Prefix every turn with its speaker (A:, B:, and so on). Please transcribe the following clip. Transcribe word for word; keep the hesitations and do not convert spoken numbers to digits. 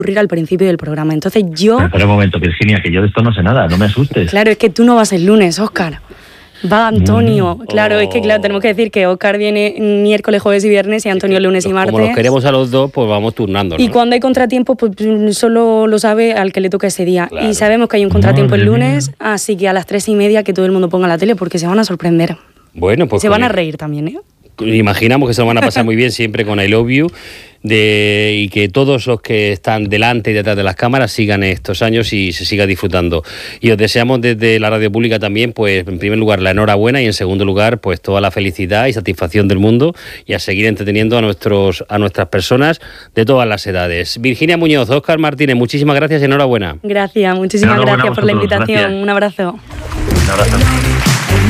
A: ocurrir al principio del programa. Entonces yo...
B: Pero espera un momento, Virginia, que yo de esto no sé nada, no me asustes.
A: Claro, es que tú no vas el lunes, Óscar. Va Antonio. Mm. Claro, es que claro, tenemos que decir que Óscar viene miércoles, jueves y viernes y Antonio sí, lunes y martes.
C: Como los queremos a los dos, pues vamos turnando, ¿no?
A: Y cuando hay contratiempo, pues solo lo sabe al que le toca ese día. Claro. Y sabemos que hay un contratiempo el lunes, así que a las tres y media que todo el mundo ponga la tele porque se van a sorprender.
C: Bueno, pues...
A: Se van a reír también, ¿eh?
C: Imaginamos que se lo van a pasar muy bien siempre con I Love You de, y que todos los que están delante y detrás de las cámaras sigan estos años y se siga disfrutando. Y os deseamos desde la radio pública también, pues en primer lugar la enhorabuena y en segundo lugar pues toda la felicidad y satisfacción del mundo y a seguir entreteniendo a nuestros a nuestras personas de todas las edades. Virginia Muñoz, Óscar Martínez, muchísimas gracias y enhorabuena.
A: Gracias, muchísimas gracias por la invitación. Gracias. Un abrazo.
B: Un abrazo.